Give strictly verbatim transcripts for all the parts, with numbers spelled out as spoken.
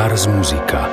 Ars Musica.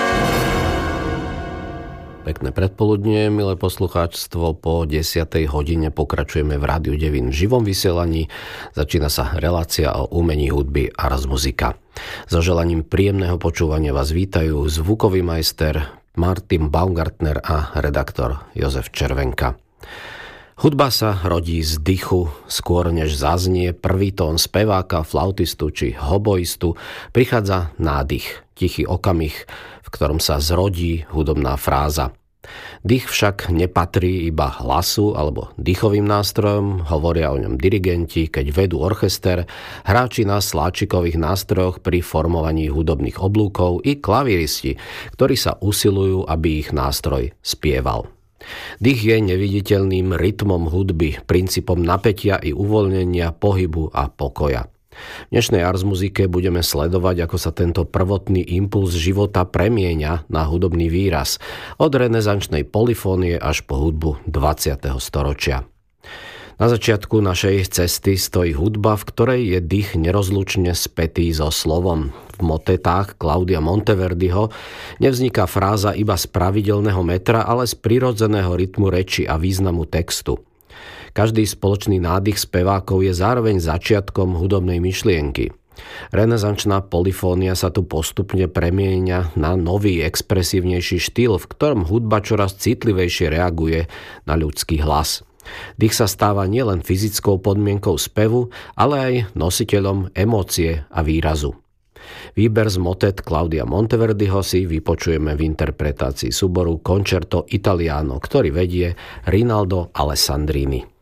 Pekné predpoludnie, milé poslucháčstvo. Po desiatej hodine pokračujeme v Rádiu Devín v živom vysielaní. Začína sa relácia o umení hudby Ars Musica. So želaním príjemného počúvania vás vítajú zvukový majster Martin Baumgartner a redaktor Jozef Červenka. Hudba sa rodí z dychu, skôr než zaznie prvý tón speváka, flautistu či hoboistu, prichádza nádych, tichý okamih, v ktorom sa zrodí hudobná fráza. Dých však nepatrí iba hlasu alebo dýchovým nástrojom, hovoria o ňom dirigenti, keď vedú orchester, hráči na sláčikových nástrojoch pri formovaní hudobných oblúkov i klavíristi, ktorí sa usilujú, aby ich nástroj spieval. Dých je neviditeľným rytmom hudby, princípom napätia i uvoľnenia, pohybu a pokoja. V dnešnej Ars Musike budeme sledovať, ako sa tento prvotný impuls života premieňa na hudobný výraz, od renesančnej polyfónie až po hudbu dvadsiateho storočia. Na začiatku našej cesty stojí hudba, v ktorej je dých nerozlučne spätý so slovom. V motetách Claudia Monteverdiho nevzniká fráza iba z pravidelného metra, ale z prirodzeného rytmu reči a významu textu. Každý spoločný nádych spevákov je zároveň začiatkom hudobnej myšlienky. Renesančná polyfónia sa tu postupne premieňa na nový expresívnejší štýl, v ktorom hudba čoraz citlivejšie reaguje na ľudský hlas. Dých sa stáva nielen fyzickou podmienkou spevu, ale aj nositeľom emócie a výrazu. Výber z motet Claudia Monteverdiho si vypočujeme v interpretácii súboru Concerto Italiano, ktorý vedie Rinaldo Alessandrini.